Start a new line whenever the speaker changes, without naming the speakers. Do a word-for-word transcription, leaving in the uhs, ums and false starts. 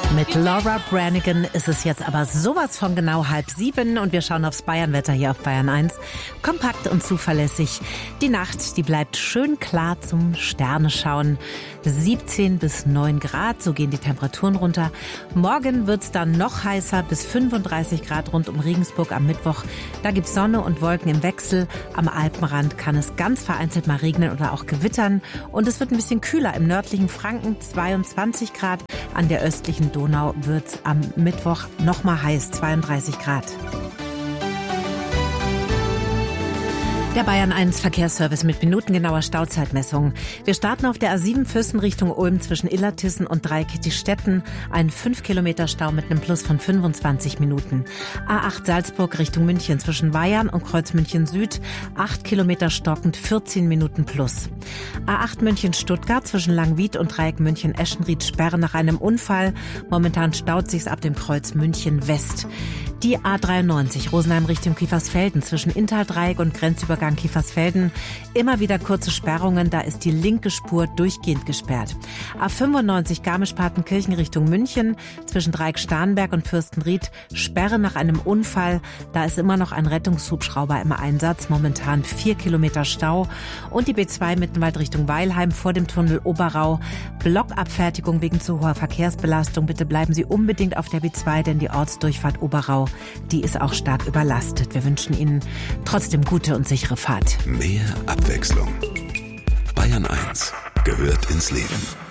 Mit Laura Branigan ist es jetzt aber sowas von genau halb sieben und wir schauen aufs Bayernwetter hier auf Bayern eins. Kompakt und zuverlässig. Die Nacht, die bleibt schön klar zum Sterneschauen. siebzehn bis neun Grad, so gehen die Temperaturen runter. Morgen wird's dann noch heißer, bis fünfunddreißig Grad rund um Regensburg am Mittwoch. Da gibt's Sonne und Wolken im Wechsel. Am Alpenrand kann es ganz vereinzelt mal regnen oder auch gewittern. Und es wird ein bisschen kühler im nördlichen Franken, zweiundzwanzig Grad. An der östlichen Donau wird's am Mittwoch noch mal heiß, zweiunddreißig Grad. Der Bayern eins Verkehrsservice mit minutengenauer Stauzeitmessung. Wir starten auf der A sieben Fürsten Richtung Ulm zwischen Illertissen und Dreikittistetten. Ein fünf Kilometer Stau mit einem Plus von fünfundzwanzig Minuten. A acht Salzburg Richtung München zwischen Weyarn und Kreuz München Süd. acht Kilometer stockend, vierzehn Minuten plus. A acht München Stuttgart zwischen Langwied und Dreieck München Eschenried Sperre nach einem Unfall. Momentan staut sich's ab dem Kreuz München West. Die A dreiundneunzig Rosenheim Richtung Kiefersfelden zwischen Inntal-Dreieck und Grenzübergang Kiefersfelden. Immer wieder kurze Sperrungen, da ist die linke Spur durchgehend gesperrt. A fünfundneunzig Garmisch-Partenkirchen Richtung München zwischen Dreieck-Starnberg und Fürstenried. Sperre nach einem Unfall, da ist immer noch ein Rettungshubschrauber im Einsatz. Momentan vier Kilometer Stau. Und die B zwei Mittenwald Richtung Weilheim vor dem Tunnel Oberau. Blockabfertigung wegen zu hoher Verkehrsbelastung. Bitte bleiben Sie unbedingt auf der B zwei, denn die Ortsdurchfahrt Oberau, die ist auch stark überlastet. Wir wünschen Ihnen trotzdem gute und sichere Fahrt.
Mehr Abwechslung. Bayern eins gehört ins Leben.